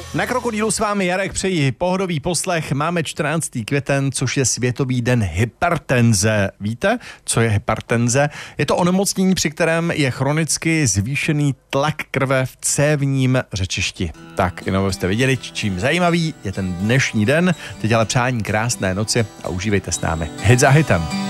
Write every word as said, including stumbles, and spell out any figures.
Na Krokodýlu s vámi Jarek, přeji pohodový poslech. Máme čtrnáctého květen, což je Světový den hypertenze. Víte, co je hypertenze? Je to onemocnění, při kterém je chronicky zvýšený tlak krve v cévním řečišti. Tak, jenom jste viděli, čím zajímavý je ten dnešní den. Teď ale přání krásné noci a užívejte s námi hit za hitem.